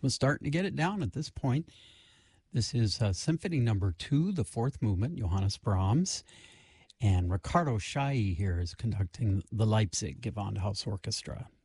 was starting to get it down at this point. This is Symphony Number 2, the fourth movement, Johannes Brahms. And Ricardo Chailly here is conducting the Leipzig Gewandhaus Orchestra.